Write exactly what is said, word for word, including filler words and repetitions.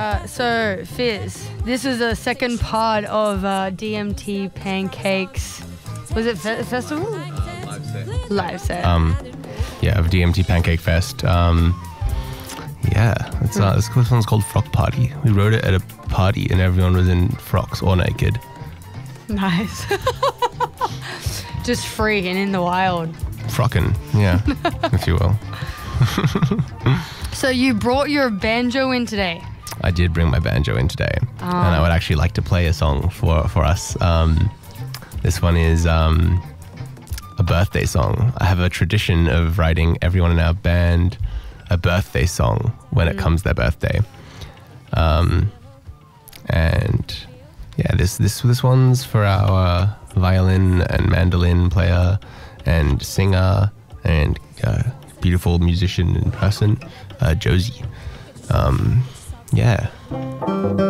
Uh, so, Fizz, this is the second part of uh, D M T Pancakes. Was it fe- festival? Uh, live set. Live set. Um, yeah, of D M T Pancake Fest. Um, yeah, it's, uh, this one's called Frock Party. We wrote it at a party and everyone was in frocks or naked. Nice. Just free and in the wild. Frockin', yeah, if you will. So you brought your banjo in today? I did bring my banjo in today, Oh. and I would actually like to play a song for, for us. Um, this one is um, a birthday song. I have a tradition of writing everyone in our band a birthday song when it comes their birthday. Um, and yeah, this, this, this one's for our violin and mandolin player and singer and uh, beautiful musician in person, uh, Josie. Um, yeah.